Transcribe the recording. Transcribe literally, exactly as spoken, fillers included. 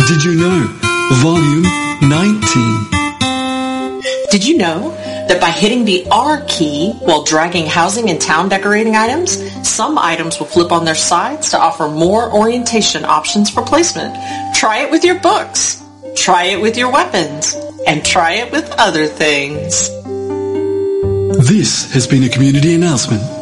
Did you know? Volume nineteen. Did you know that by hitting the R key while dragging housing and town decorating items, some items will flip on their sides to offer more orientation options for placement? Try it with your books. Try it with your weapons. And try it with other things. This has been a community announcement